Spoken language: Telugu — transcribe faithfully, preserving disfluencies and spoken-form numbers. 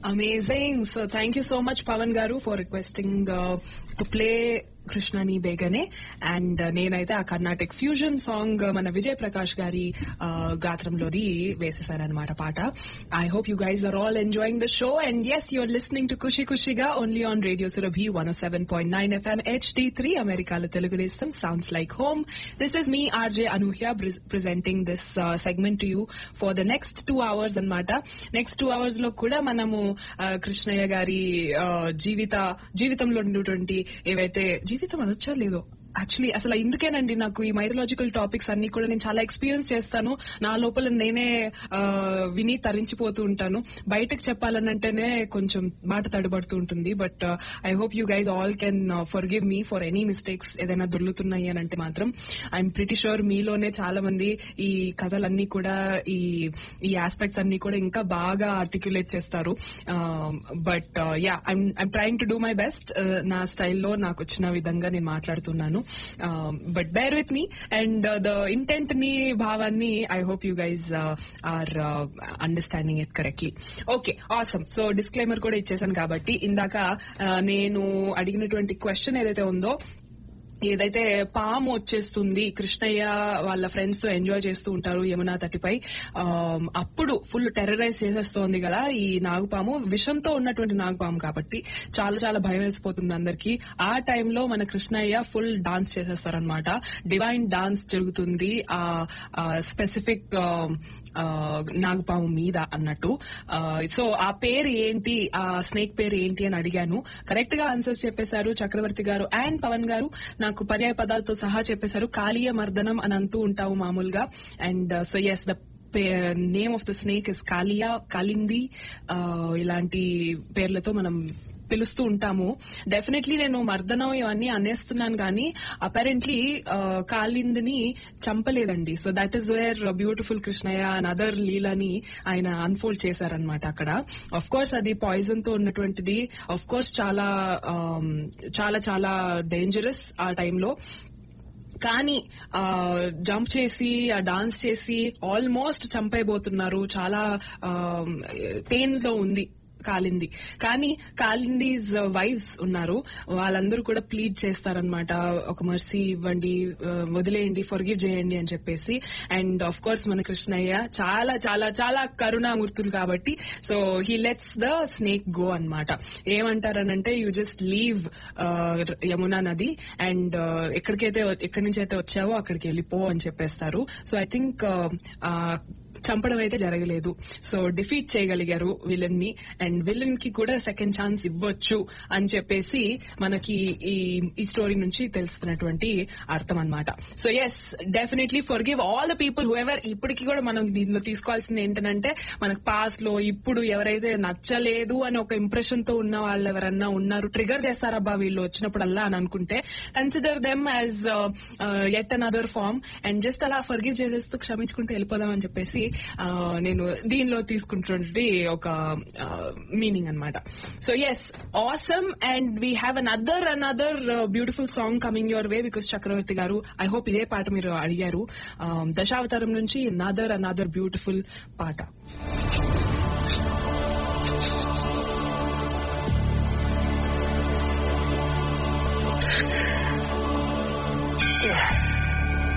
Amazing. So thank you so much, Pavan Garu, for requesting uh, to play కృష్ణని బేగనే and నేనైతే ఆ కర్ణాటిక్ ఫ్యూజన్ సాంగ్ మన విజయ్ ప్రకాష్ గారి గాత్రంలోది వేసేసానమాట పాట. I hope you guys are all enjoying the show and yes you're listening to Kushi ఖుషిగా only on radio Surabhi one oh seven point nine FM H D three అమెరికాలో తెలుగు దేశం sounds like home. This is me RJ Anuhya presenting this segment to you for the next two hours అనమాట. నెక్స్ట్ టూ అవర్స్ లో కూడా మనము కృష్ణయ్య గారి జీవిత జీవితంలో ఉన్నటువంటి ఏవైతే జీవితం అనొచ్చా లేదో యాక్చువల్లీ అసలు ఎందుకేనండి నాకు ఈ మైథలాజికల్ టాపిక్స్ అన్ని కూడా నేను చాలా ఎక్స్పీరియన్స్ చేస్తాను. నా లోపల నేనే విని తరించిపోతూ ఉంటాను. బయటకు చెప్పాలనంటేనే కొంచెం మాట తడబడుతూ ఉంటుంది. But I hope you guys all can for give me for any mistakes ఏదైనా దొర్లుతున్నాయి అని అంటే మాత్రం ఐఎమ్ ప్రిటీ షూర్ మీలోనే చాలా మంది ఈ కథలన్నీ కూడా ఈ ఈ ఆస్పెక్ట్స్ అన్ని కూడా ఇంకా బాగా ఆర్టిక్యులేట్ చేస్తారు. But yeah I'm I'm trying to do my best. నా స్టైల్లో నాకు వచ్చిన విధంగా నేను మాట్లాడుతున్నాను. But bear with me and the intent ని భావాన్ని I hope you guys are understanding it correctly. Okay awesome. So disclaimer కూడా ఇచ్చేసాను కాబట్టి ఇందాక నేను అడిగినటువంటి క్వశ్చన్ ఏదైతే ఉందో ఏదైతే పాము వచ్చేస్తుంది కృష్ణయ్య వాళ్ళ ఫ్రెండ్స్ తో ఎంజాయ్ చేస్తూ ఉంటారు యమునా తటిపై, అప్పుడు ఫుల్ టెర్రరైజ్ చేసేస్తోంది కదా ఈ నాగుపాము. విషంతో ఉన్నటువంటి నాగుపాము కాబట్టి చాలా చాలా భయం వేసిపోతుంది అందరికి. ఆ టైంలో మన Krishnaiah full dance చేసేస్తారనమాట. Divine dance జరుగుతుంది ఆ స్పెసిఫిక్ నాగుపాము మీద అన్నట్టు. సో ఆ పేరు ఏంటి, ఆ స్నేక్ పేరు ఏంటి అని అడిగాను. కరెక్ట్ గా ఆన్సర్స్ చెప్పేశారు చక్రవర్తి గారు అండ్ పవన్ గారు. నాకు పర్యాయ పదాలతో సహా చెప్పేశారు. కాళీయ మర్దనం అని అంటూ ఉంటావు మామూలుగా. And so yes the name of the snake is Kaliya, కాలింది, ఇలాంటి పేర్లతో మనం పిలుస్తూ ఉంటాము. డెఫినెట్లీ నేను మర్దనం ఇవన్నీ అనేస్తున్నాను కానీ apparently కాలిందిని చంపలేదండి. So that is where beautiful Krishnaiah and other లీలని ఆయన అన్ఫోల్డ్ చేశారనమాట అక్కడ. అఫ్ కోర్స్ అది పాయిజన్ తో ఉన్నటువంటిది. అఫ్ కోర్స్ చాలా చాలా చాలా డేంజరస్ ఆ టైంలో. కానీ జంప్ చేసి ఆ డాన్స్ చేసి ఆల్మోస్ట్ చంపైపోతున్నారు. చాలా పెయిన్ లో ఉంది కాలింది. కానీ కాలిందీస్ వైఫ్స్ ఉన్నారు, వాళ్ళందరూ కూడా ప్లీడ్ చేస్తారనమాట, ఒక మర్సీ ఇవ్వండి, వదిలేయండి, ఫర్గివ్ చేయండి అని చెప్పేసి. అండ్ ఆఫ్ కోర్స్ మన కృష్ణయ్య చాలా చాలా చాలా కరుణామూర్తులు కాబట్టి so he let's the snake go అనమాట. ఏమంటారనంటే యూ జస్ట్ లీవ్ యమునా నది అండ్ ఎక్కడికైతే ఎక్కడి నుంచి అయితే వచ్చావో అక్కడికి వెళ్ళిపో అని చెప్పేస్తారు. సో ఐ థింక్ చంపడం అయితే జరగలేదు. సో డిఫీట్ చేయగలిగారు విలన్ ని అండ్ విలన్ కి కూడా సెకండ్ ఛాన్స్ ఇవ్వచ్చు అని చెప్పేసి మనకి ఈ స్టోరీ నుంచి తెలుస్తున్నటువంటి అర్థం అనమాట. So yes definitely for give all the people who ever. ఇప్పటికీ కూడా మనం దీనిలో తీసుకోవాల్సింది ఏంటంటే మనకు పాస్ట్ లో ఇప్పుడు ఎవరైతే నచ్చలేదు అని ఒక ఇంప్రెషన్ తో ఉన్న వాళ్ళు ఎవరన్నా ఉన్నారు, ట్రిగర్ చేస్తారబ్బా వీళ్ళు వచ్చినప్పుడల్లా అని అనుకుంటే consider them as at another form and just అలా ఫర్ గివ్ చేసేస్తూ క్షమించుకుంటూ వెళ్ళిపోదాం అని చెప్పేసి నేను దీనిలో తీసుకుంటున్నటువంటి ఒక మీనింగ్ అనమాట. So yes awesome and we have another another beautiful song coming your way because చక్రవర్తి గారు ఐ హోప్ ఇదే పాట మీరు అడిగారు. దశావతారం నుంచి అనదర్ అనదర్ బ్యూటిఫుల్ పాట. Yeah.